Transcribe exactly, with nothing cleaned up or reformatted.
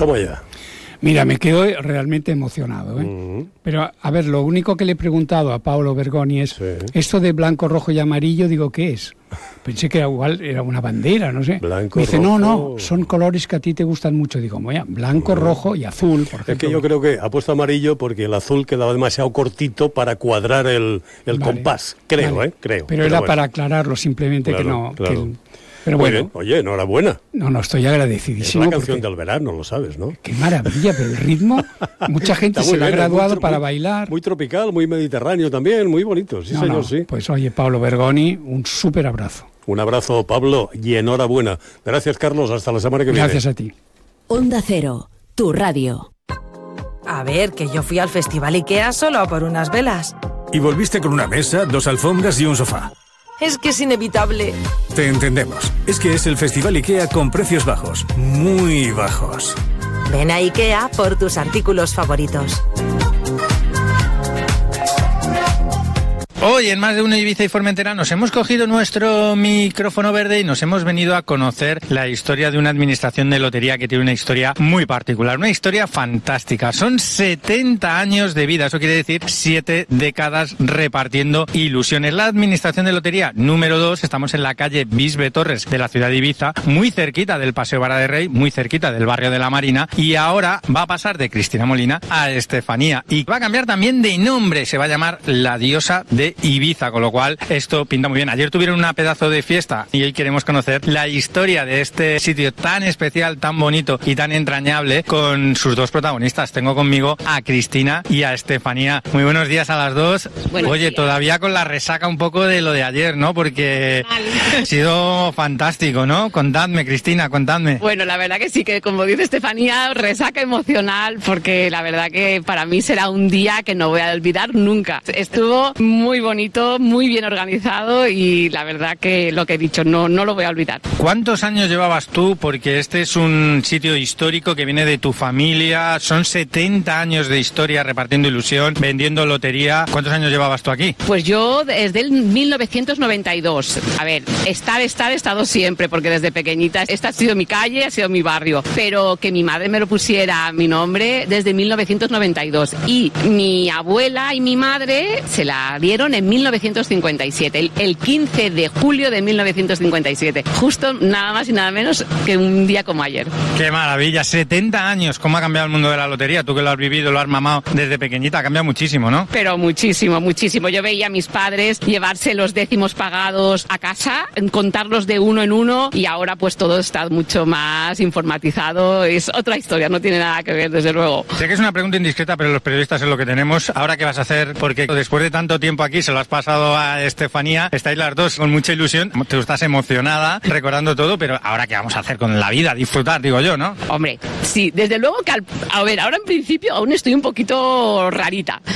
Toma ya. Mira, me quedo realmente emocionado, ¿eh? Uh-huh. Pero, a ver, lo único que le he preguntado a Paolo Bergoni es, sí. esto de blanco, rojo y amarillo, digo, ¿qué es? Pensé que era igual, era una bandera, no sé. Blanco, me dice, rojo... no, no, son colores que a ti te gustan mucho. Digo, vaya, blanco, uh-huh. rojo y azul, por ejemplo. Es que yo creo que ha puesto amarillo porque el azul quedaba demasiado cortito para cuadrar el, el vale. compás, creo, vale. ¿eh? Creo. Pero, Pero era bueno. para aclararlo, simplemente claro, que no... Claro. Que el, Pero Muy bueno, bien. Oye, enhorabuena. No, no, estoy agradecidísimo. Es la canción porque... del verano, lo sabes, ¿no? Qué maravilla, pero el ritmo, mucha gente se la ha graduado para bailar. Muy tropical, muy mediterráneo también, muy bonito, sí no, señor, no. sí. Pues oye, Paolo Bergoni, un súper abrazo. Un abrazo, Pablo, y enhorabuena. Gracias, Carlos, hasta la semana que viene. Gracias a ti. Onda Cero, tu radio. A ver, que yo fui al Festival IKEA solo a por unas velas. Y volviste con una mesa, dos alfombras y un sofá. Es que es inevitable. Te entendemos. Es que es el Festival IKEA con precios bajos. Muy bajos. Ven a IKEA por tus artículos favoritos. Hoy en Más de Uno Ibiza y Formentera nos hemos cogido nuestro micrófono verde y nos hemos venido a conocer la historia de una administración de lotería que tiene una historia muy particular, una historia fantástica. Son setenta años de vida, eso quiere decir siete décadas repartiendo ilusiones. La administración de lotería número dos, estamos en la calle Bisbe Torres de la ciudad de Ibiza, muy cerquita del Paseo Vara de Rey, muy cerquita del barrio de la Marina, y ahora va a pasar de Cristina Molina a Estefanía y va a cambiar también de nombre, se va a llamar la diosa de Ibiza, con lo cual esto pinta muy bien. Ayer tuvieron una pedazo de fiesta y hoy queremos conocer la historia de este sitio tan especial, tan bonito y tan entrañable con sus dos protagonistas. Tengo conmigo a Cristina y a Estefanía. Muy buenos días a las dos. Buenos Oye, días. Todavía con la resaca un poco de lo de ayer, ¿no? Porque ha sido fantástico, ¿no? Contadme, Cristina, contadme. Bueno, la verdad que sí, que como dice Estefanía, resaca emocional, porque la verdad que para mí será un día que no voy a olvidar nunca. Estuvo muy bonito, muy bien organizado y la verdad que lo que he dicho no, no lo voy a olvidar. ¿Cuántos años llevabas tú? Porque este es un sitio histórico que viene de tu familia, son setenta años de historia repartiendo ilusión, vendiendo lotería. ¿Cuántos años llevabas tú aquí? Pues yo desde el mil novecientos noventa y dos. A ver, estar, estar, he estado siempre, porque desde pequeñita esta ha sido mi calle, ha sido mi barrio, pero que mi madre me lo pusiera a mi nombre desde mil novecientos noventa y dos y mi abuela y mi madre se la dieron en mil novecientos cincuenta y siete, el, el quince de julio de mil novecientos cincuenta y siete, justo nada más y nada menos que un día como ayer. ¡Qué maravilla! setenta años, ¿cómo ha cambiado el mundo de la lotería? Tú que lo has vivido, lo has mamado desde pequeñita, ha cambiado muchísimo, ¿no? Pero muchísimo, muchísimo. Yo veía a mis padres llevarse los décimos pagados a casa, contarlos de uno en uno y ahora pues todo está mucho más informatizado, es otra historia, no tiene nada que ver, desde luego. Sé que es una pregunta indiscreta, pero los periodistas es lo que tenemos. ¿Ahora qué vas a hacer? Porque después de tanto tiempo aquí se lo has pasado a Estefanía, estáis las dos con mucha ilusión, tú estás emocionada recordando todo, pero ahora qué vamos a hacer con la vida, disfrutar, digo yo, ¿no? Hombre, sí, desde luego que al, a ver, ahora en principio aún estoy un poquito rarita,